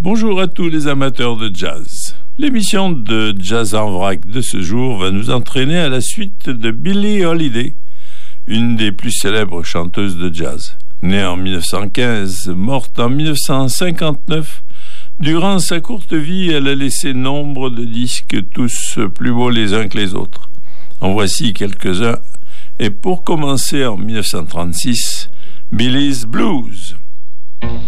Bonjour à tous les amateurs de jazz. L'émission de Jazz en vrac de ce jour va nous entraîner à la suite de Billie Holiday, une des plus célèbres chanteuses de jazz. Née en 1915, morte en 1959, durant sa courte vie, elle a laissé nombre de disques, tous plus beaux les uns que les autres. En voici quelques-uns, et pour commencer en 1936, Billie's Blues.